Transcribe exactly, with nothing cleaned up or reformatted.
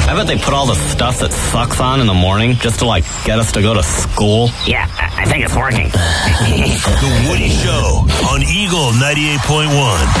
I bet they put all the stuff that sucks on in the morning just to, like, get us to go to school. Yeah, I think it's working. The Woody Show on Eagle ninety-eight point one.